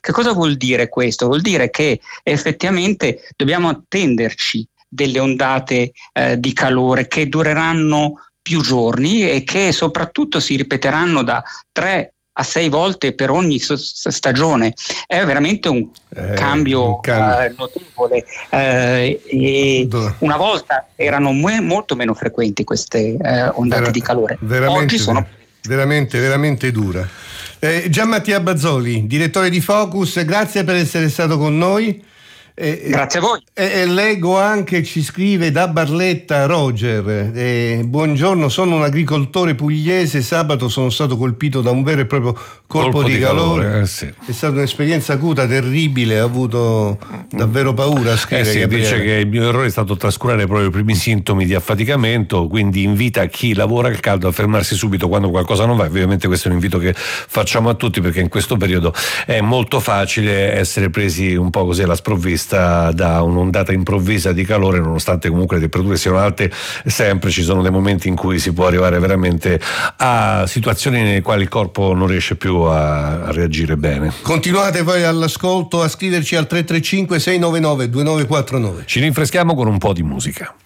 Che cosa vuol dire questo? Vuol dire che effettivamente dobbiamo attenderci delle ondate di calore che dureranno più giorni e che soprattutto si ripeteranno da 3 a 6 volte per ogni stagione. È veramente un cambio notevole, e una volta erano molto meno frequenti queste ondate di calore. Oggi sono veramente dura. Gian Mattia Bazzoli, direttore di Focus, grazie per essere stato con noi. Grazie a voi. Leggo anche, ci scrive da Barletta Roger, buongiorno, sono un agricoltore pugliese, sabato sono stato colpito da un vero e proprio colpo di calore. Sì. È stata un'esperienza acuta, terribile, ho avuto davvero paura. Sì, dice che il mio errore è stato trascurare proprio i primi sintomi di affaticamento, quindi invita chi lavora al caldo a fermarsi subito quando qualcosa non va. Ovviamente questo è un invito che facciamo a tutti, perché in questo periodo è molto facile essere presi un po' così alla sprovvista da un'ondata improvvisa di calore, nonostante comunque le temperature siano alte sempre. Ci sono dei momenti in cui si può arrivare veramente a situazioni nelle quali il corpo non riesce più a reagire bene. Continuate poi all'ascolto, a scriverci al 335 699 2949. Ci rinfreschiamo con un po' di musica.